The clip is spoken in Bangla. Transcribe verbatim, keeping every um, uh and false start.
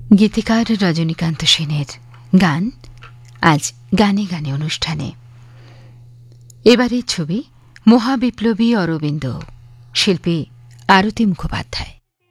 গীতিকার রজনীকান্ত সেনের গান আজ গানে গানে অনুষ্ঠানে। এবারের ছবি মহাবিপ্লবী অরবিন্দ, শিল্পী আরতি মুখোপাধ্যায়।